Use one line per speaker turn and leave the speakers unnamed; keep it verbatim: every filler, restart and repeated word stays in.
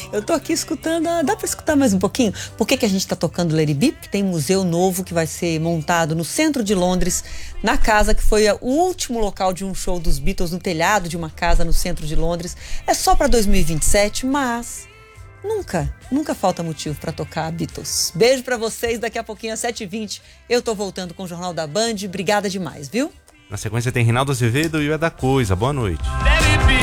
Eu tô aqui escutando, ah, dá pra escutar mais um pouquinho? Por que que a gente tá tocando Let It Be? Porque tem um museu novo que vai ser montado no centro de Londres, na casa que foi o último local de um show dos Beatles, no telhado de uma casa no centro de Londres. É só pra dois mil e vinte e sete, mas nunca, nunca falta motivo pra tocar Beatles. Beijo pra vocês, daqui a pouquinho às sete e vinte eu tô voltando com o Jornal da Band. Obrigada demais, viu?
Na sequência tem Reinaldo Azevedo e o É da Coisa. Boa noite.